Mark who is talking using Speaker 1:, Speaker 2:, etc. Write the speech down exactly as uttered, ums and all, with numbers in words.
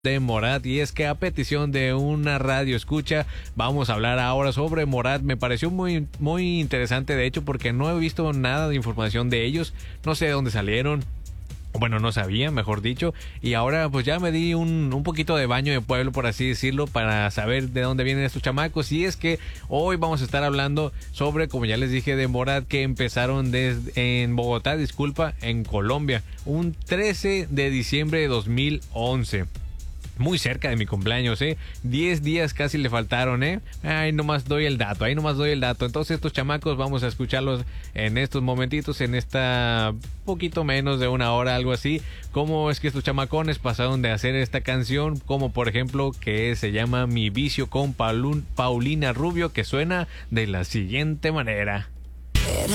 Speaker 1: De Morat, y es que a petición de una radio escucha vamos a hablar ahora sobre Morat. Me pareció muy muy interesante, de hecho, porque no he visto nada de información de ellos, no sé de dónde salieron. Bueno, no sabía, mejor dicho, y ahora pues ya me di un, un poquito de baño de pueblo, por así decirlo, para saber de dónde vienen estos chamacos. Y es que hoy vamos a estar hablando sobre, como ya les dije, de Morat, que empezaron desde en Bogotá, disculpa, en Colombia, un trece de diciembre de dos mil once. Muy cerca de mi cumpleaños, ¿eh? diez días casi le faltaron, ¿eh? Ahí nomás doy el dato, ahí nomás doy el dato. Entonces estos chamacos vamos a escucharlos en estos momentitos, en esta poquito menos de una hora, algo así. Cómo es que estos chamacones pasaron de hacer esta canción, como por ejemplo que se llama Mi Vicio con Paulun, Paulina Rubio, que suena de la siguiente manera.